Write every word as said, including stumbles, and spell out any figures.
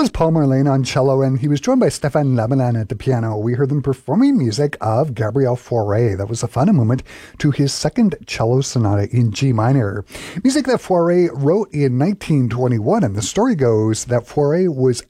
was Paul Marlene on cello, and he was joined by Stéphane Lamelin at the piano. We heard them performing music of Gabriel Fauré. That was a final moment to his second cello sonata in G minor. Music that Fauré wrote in nineteen twenty-one, and the story goes that Fauré was